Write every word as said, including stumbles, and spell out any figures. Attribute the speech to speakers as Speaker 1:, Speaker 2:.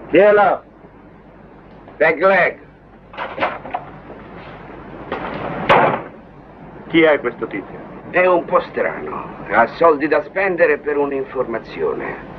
Speaker 1: Chi è là?
Speaker 2: Peg Leg.
Speaker 1: Chi è questo tizio?
Speaker 2: È un po' strano. Ha soldi da spendere per un'informazione.